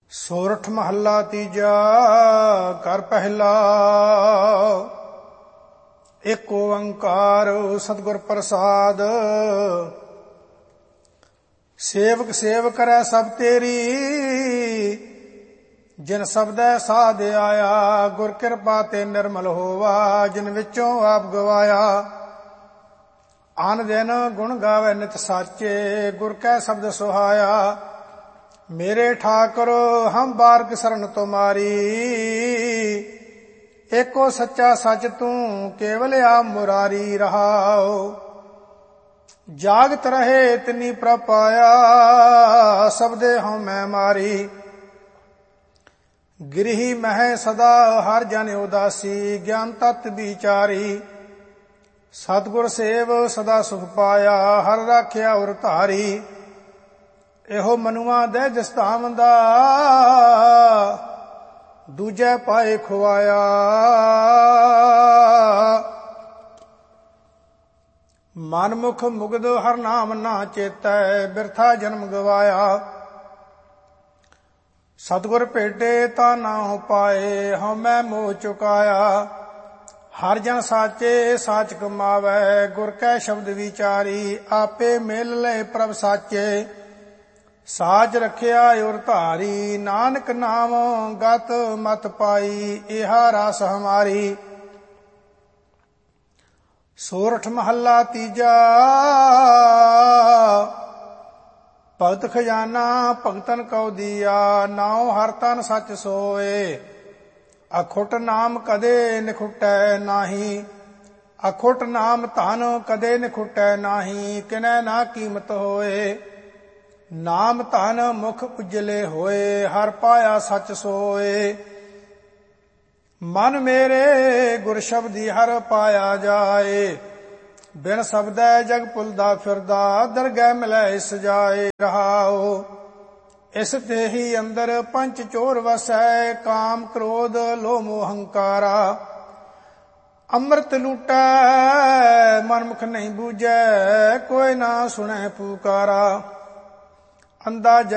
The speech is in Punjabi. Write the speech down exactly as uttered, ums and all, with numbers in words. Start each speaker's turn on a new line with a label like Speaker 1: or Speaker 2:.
Speaker 1: ਸੋਰਠ ਮਹੱਲਾ ਤੀਜਾ। ਘਰ ਪਹਿਲਾ। ਇੱਕ ਓੰਕਾਰ ਸਤਿਗੁਰ ਪ੍ਰਸਾਦ। ਸੇਵਕ ਸੇਵ ਕਰੈ ਸਭ ਤੇਰੀ, ਜਿਨ ਸਬਦੈ ਸਾਧ ਆਇਆ। ਗੁਰ ਕਿਰਪਾ ਤੇ ਨਿਰਮਲ ਹੋਵਾ, ਜਿਨ ਵਿੱਚੋਂ ਆਪ ਗਵਾਇਆ। ਆਨ ਦਿਨ ਗੁਣ ਗਾਵੇ ਨਿਤ ਸਾਚੇ, ਗੁਰ ਕੈ ਸ਼ਬਦ ਸੁਹਾਇਆ। ਮੇਰੇ ਠਾਕੁਰ ਹਮ ਬਾਰਕ ਸਰਨ ਤੁਮਾਰੀ, ਏਕੋ ਸੱਚਾ ਸੱਚ ਤੂੰ ਕੇਵਲ ਆ ਮੁਰਾਰੀ। ਰਹਾਉ ਜਾਗਤ ਰਹੇ ਤਿਨੀ ਪ੍ਰਭ ਪਾਇਆ, ਸਬਦੇ ਹਉ ਮੈਂ ਮਾਰੀ। ਗਿਰਹੀ ਮਹਿ ਸਦਾ ਹਰ ਜਨ ਉਦਾਸੀ, ਗਿਆਨ ਤਤ ਵਿਚਾਰੀ। ਸਤਿਗੁਰ ਸੇਵ ਸਦਾ ਸੁਖ ਪਾਇਆ, ਹਰ ਰਾਖਿਆ ਉਰ ਧਾਰੀ। ਇਹੋ ਮਨੁਆ ਦੇ ਜਸਤਾਵੰਦਾ, ਦੂਜੈ ਪਾਏ ਖੁਆਇਆ। ਮਨਮੁਖ ਮੁਗਧ ਹਰ ਨਾਮ ਨਾ ਚੇਤੈ, ਬਿਰਥਾ ਜਨਮ ਗਵਾਇਆ। ਸਤਿਗੁਰ ਭੇਟੇ ਤਾ ਨਾਉ ਪਾਏ, ਹਉਮੈ ਮੋਹ ਚੁਕਾਇਆ। ਹਰ ਜਨ ਸਾਚੇ ਸਾਚ ਕਮਾਵੈ, ਗੁਰ ਕੈ ਸ਼ਬਦ ਵਿਚਾਰੀ। ਆਪੇ ਮਿਲ ਲੈ ਪ੍ਰਭ ਸਾਚੇ, ਸਾਚ ਰਖਿਆ ਉਰ ਧਾਰੀ। ਨਾਨਕ ਨਾਮ ਗਤ ਮਤ ਪਾਈ, ਇਹਾ ਰਸ ਹਮਾਰੀ। ਸੋਰਠ ਮਹੱਲਾ ਤੀਜਾ। ਭਗਤ ਖਜ਼ਾਨਾ ਭਗਤਨ ਕਉ ਦੀਆ, ਨਾਉ ਹਰ ਤਨ ਸੱਚ ਸੋਏ। ਅਖੁੱਟ ਨਾਮ ਕਦੇ ਨਿਖੁਟੈ ਨਾਹੀ, ਅਖੁੱਟ ਨਾਮ ਧਨ ਕਦੇ ਨਿਖੁਟੈ ਨਾਹੀ। ਕਿਨੈ ਨਾ ਕੀਮਤ ਹੋਏ, ਨਾਮ ਧਨ ਮੁਖ ਉਜਲੇ ਹੋਏ। ਹਰ ਪਾਇਆ ਸੱਚ ਸੋਏ, ਮਨ ਮੇਰੇ ਗੁਰ ਸ਼ਬਦੀ ਹਰ ਪਾਇਆ ਜਾਏ। ਬਿਨ ਸ਼ਬਦੈ ਜਗ ਭੁਲਦਾ ਫਿਰਦਾ, ਦਰਗਹਿ ਮਿਲੈ ਇਸ ਜਾਏ। ਰਹਾਉ ਇਸ ਤੇ ਹੀ ਅੰਦਰ ਪੰਚ ਚੋਰ ਵਸੈ, ਕਾਮ ਕ੍ਰੋਧ ਲੋਭ ਮੋਹ ਹੰਕਾਰਾ। ਅੰਮ੍ਰਿਤ ਲੂਟੈ ਮਨ ਮੁਖ ਨਹੀਂ ਬੂਝੈ, ਕੋਈ ਨਾ ਸੁਣੈ ਪੁਕਾਰਾ। ਅੰਦਾ